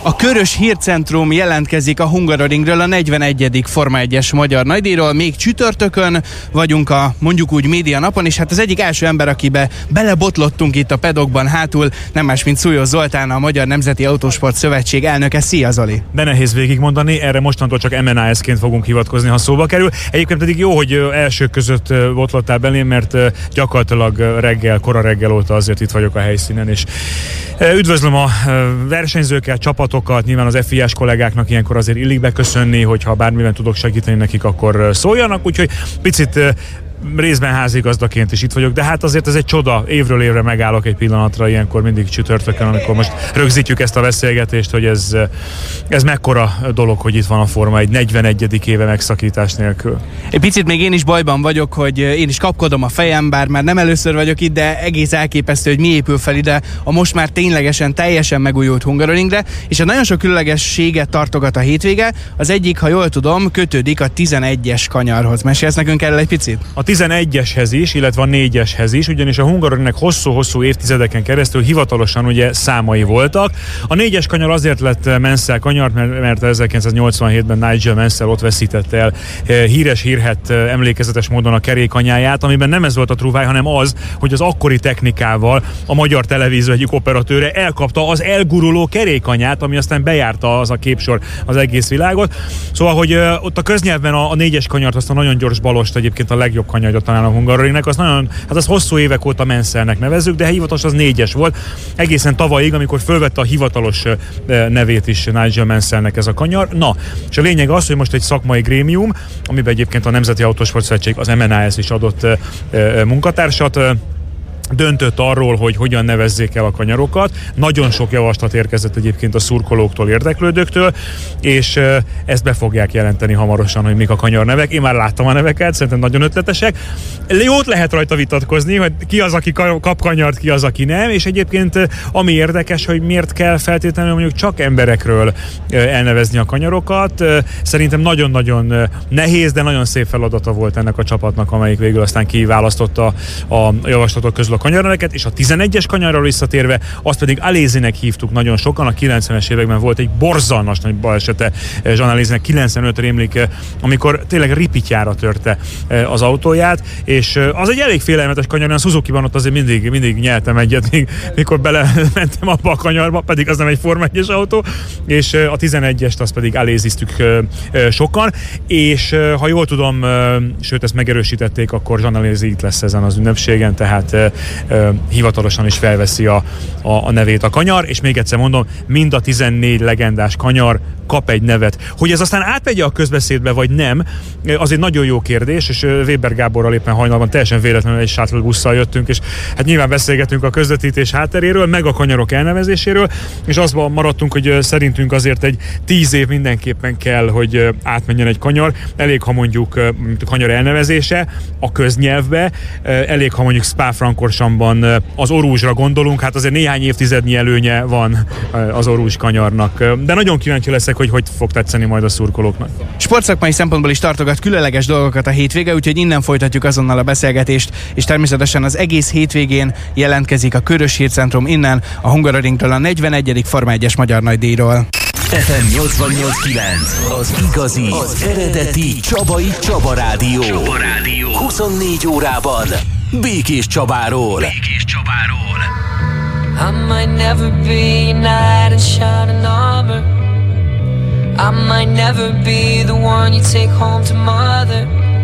A Körös Hírcentrum jelentkezik a Hungaroringről, a 41. Forma 1-es magyar nagydíjról. Még csütörtökön vagyunk a mondjuk úgy média napon, és hát az egyik első ember, akibe belebotlottunk itt a pedokban hátul, nem más, mint Szújós Zoltán, a Magyar Nemzeti Autósport Szövetség elnöke. Szia, Zoli! De nehéz végigmondani, erre mostantól csak MNAS-ként fogunk hivatkozni, ha szóba kerül. Egyébként pedig jó, hogy elsők között botlottál belém, mert gyakorlatilag kora reggel óta azért itt vagyok a helyszínen, és üdvözlöm a versenyzőket, csapatokat, nyilván az FIA-s kollégáknak ilyenkor azért illik beköszönni, hogyha bármiben tudok segíteni nekik, akkor szóljanak, úgyhogy picit részben házigazdaként is itt vagyok, de hát azért ez egy csoda, évről évre megállok egy pillanatra, ilyenkor mindig csütörtökön, amikor most rögzítjük ezt a beszélgetést, hogy ez mekkora dolog, hogy itt van a Forma 1 41. éve megszakítás nélkül. Egy picit még én is bajban vagyok, hogy én is kapkodom a fejem, bár már nem először vagyok itt, de egész elképesztő, hogy mi épül fel ide a most már ténylegesen teljesen megújult Hungaroringre, és a nagyon sok különlegességet tartogat a hétvége. Az egyik, ha jól tudom, kötődik a 11-es kanyarhoz. Mesélsz nekünk erről egy picit? A 11-eshez is, illetve a 4-eshez is, ugyanis a Hungaroringnek hosszú-hosszú évtizedeken keresztül hivatalosan ugye számai voltak. A 4-es kanyar azért lett Mansell kanyar, mert 1987-ben Nigel Mansell ott veszítette el híres-hírhedt emlékezetes módon a kerékanyáját, amiben nem ez volt a trúváj, hanem az, hogy az akkori technikával a magyar televízió egyik operatőre elkapta az elguruló kerékanyát, ami aztán bejárta az a képsor az egész világot. Szóval, hogy ott a köznyelvben a 4-es kanyart, azt a nagyon gyors balost egyébként a legjobb kanyarja talán a Hungaroringnek, az nagyon, hát az hosszú évek óta Mansellnek nevezzük, de hivatalos az 4-es volt. Egészen tavalyig, amikor fölvette a hivatalos nevét is Nigel Mansellnek ez a kanyar. Na, és a lényeg az, hogy most egy szakmai grémium, amiben egyébként a Nemzeti Autósport Szövetség, az MNAS is adott munkatársat, döntött arról, hogy hogyan nevezzék el a kanyarokat. Nagyon sok javaslat érkezett egyébként a szurkolóktól, érdeklődőktől, és ezt be fogják jelenteni hamarosan, hogy mik a kanyarnevek. Én már láttam a neveket, szerintem nagyon ötletesek. Jót lehet rajta vitatkozni, hogy ki az, aki kap kanyart, ki az, aki nem, és egyébként ami érdekes, hogy miért kell feltétlenül mondjuk csak emberekről elnevezni a kanyarokat. Szerintem nagyon-nagyon nehéz, de nagyon szép feladata volt ennek a csapatnak, amelyik végül aztán kiválasztotta a javaslatok közül a kanyarneveket, és a 11-es kanyarról visszatérve, azt pedig Alesinek hívtuk nagyon sokan. A 90-es években volt egy borzalmas nagy balesete Jean Alesinek, 95 rémlik, amikor tényleg ripityára törte az autóját, és az egy elég félelmetes kanyar, a Suzuki-ban ott azért mindig nyeltem egyet, mikor belementem abba a kanyarba, pedig az nem egy Forma 1-es autó, és a 11-est azt pedig Alesiztük sokan, és ha jól tudom, sőt ezt megerősítették, akkor Jean Alesi itt lesz ezen az ünnepségen, tehát hivatalosan is felveszi a nevét a kanyar, és még egyszer mondom, mind a 14 legendás kanyar kap egy nevet. Hogy ez aztán átmegye a közbeszédbe, vagy nem, az egy nagyon jó kérdés, és Weber Gáborral éppen hajnalban teljesen véletlenül egy shuttle busszal jöttünk, és hát nyilván beszélgetünk a közvetítés hátteréről, meg a kanyarok elnevezéséről, és azban maradtunk, hogy szerintünk azért egy 10 év mindenképpen kell, hogy átmenjen egy kanyar. Elég, ha mondjuk a kanyar elnevezése a köznyelvbe, elég, ha mondjuk Spa-Francorchamban az Orúzsra gondolunk, hát azért néhány évtizednyi előnye van az Orúzs kanyarnak. De nagyon kíváncsi leszek, hogy fog tetszeni majd a szurkolóknak. Sportszakmai szempontból is tartogat különleges dolgokat a hétvége, úgyhogy innen folytatjuk azonnal a beszélgetést, és természetesen az egész hétvégén jelentkezik a Körös Hírcentrum innen a Hungaroringtől, a 41. Forma 1-es magyar nagydíjról. FM 88.9, az igazi, az eredeti Csaba Rádió. 24 órában Békés Csabáról. I might never be a knight in shining armor. I might never be the one you take home to mother.